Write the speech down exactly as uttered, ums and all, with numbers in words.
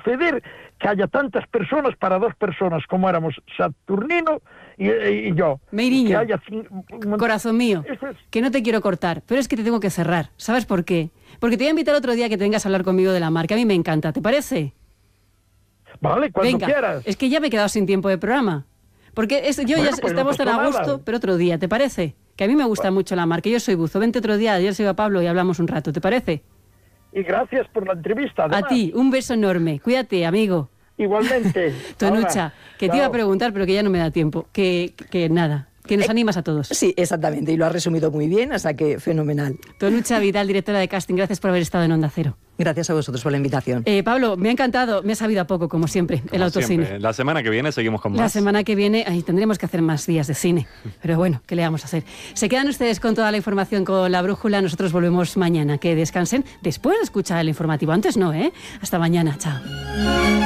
suceder que haya tantas personas para dos personas como éramos Saturnino y, y yo. Meiriño, que haya cin... corazón mío, es... que no te quiero cortar, pero es que te tengo que cerrar. ¿Sabes por qué? Porque te voy a invitar otro día que te vengas a hablar conmigo de la mar, que a mí me encanta, ¿te parece? Vale, cuando Venga, quieras. Es que ya me he quedado sin tiempo de programa. Porque es, yo bueno, ya pues estamos no tan a gusto, nada. pero otro día, ¿te parece? Que a mí me gusta bueno. mucho la mar, que yo soy buzo. Vente otro día, ayer se iba Pablo y hablamos un rato, ¿te parece? Y gracias por la entrevista. Además. A ti, un beso enorme. Cuídate, amigo. Igualmente. Tonucha, Ahora, que chao. te iba a preguntar, pero que ya no me da tiempo. Que, que nada, que nos eh, animas a todos. Sí, exactamente, y lo has resumido muy bien, o sea que fenomenal. Tonucha Vidal, directora de casting, gracias por haber estado en Onda Cero. Gracias a vosotros por la invitación. Eh, Pablo, me ha encantado, me ha sabido a poco, como siempre, como el autocine. Siempre. La semana que viene seguimos con más. La semana que viene, ahí tendremos que hacer más días de cine. Pero bueno, ¿qué le vamos a hacer? Se quedan ustedes con toda la información con La Brújula. Nosotros volvemos mañana. Que descansen después de escuchar el informativo. Antes no, ¿eh? Hasta mañana. Chao.